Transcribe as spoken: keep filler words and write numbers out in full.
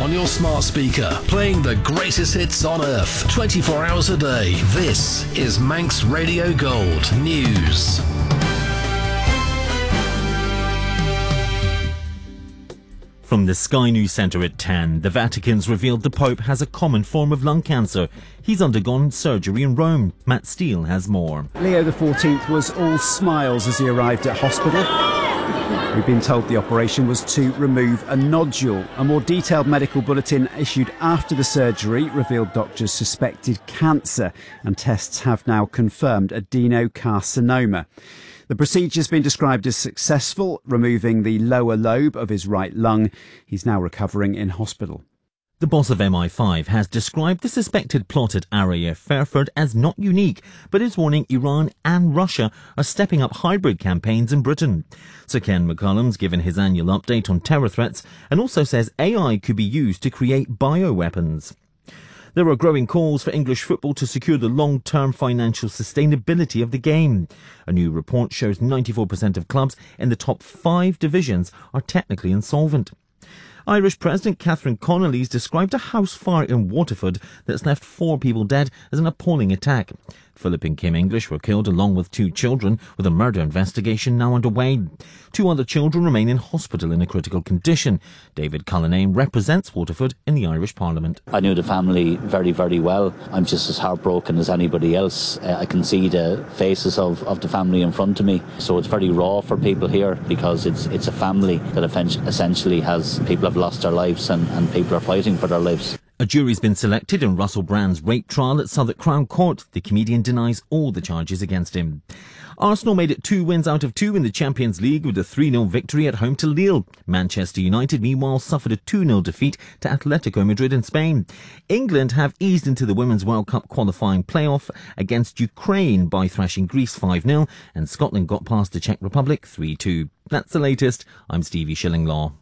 on your smart speaker, playing the greatest hits on earth, twenty-four hours a day. This is Manx Radio Gold News. From the Sky News Centre at ten, the Vatican's revealed the Pope has a common form of lung cancer. He's undergone surgery in Rome. Matt Steele has more. Leo the fourteenth was all smiles as he arrived at hospital. We've been told the operation was to remove a nodule. A more detailed medical bulletin issued after the surgery revealed doctors suspected cancer, and tests have now confirmed adenocarcinoma. The procedure's been described as successful, removing the lower lobe of his right lung. He's now recovering in hospital. The boss of M I five has described the suspected plot at Araya Fairford as not unique, but is warning Iran and Russia are stepping up hybrid campaigns in Britain. Sir Ken McCullum's given his annual update on terror threats and also says A I could be used to create bioweapons. There are growing calls for English football to secure the long-term financial sustainability of the game. A new report shows ninety-four percent of clubs in the top five divisions are technically insolvent. Irish President Catherine Connolly's described a house fire in Waterford that's left four people dead as an appalling attack. Philip and Kim English were killed along with two children, with a murder investigation now underway. Two other children remain in hospital in a critical condition. David Cullinane represents Waterford in the Irish Parliament. I knew the family very, very well. I'm just as heartbroken as anybody else. Uh, I can see the faces of, of the family in front of me. So it's very raw for people here because it's it's a family that essentially has people have lost their lives and, and people are fighting for their lives. A jury's been selected in Russell Brand's rape trial at Southwark Crown Court. The comedian denies all the charges against him. Arsenal made it two wins out of two in the Champions League with a three nil victory at home to Lille. Manchester United, meanwhile, suffered a two nil defeat to Atletico Madrid in Spain. England have eased into the Women's World Cup qualifying playoff against Ukraine by thrashing Greece five nil, and Scotland got past the Czech Republic three two. That's the latest. I'm Stevie Shillinglaw.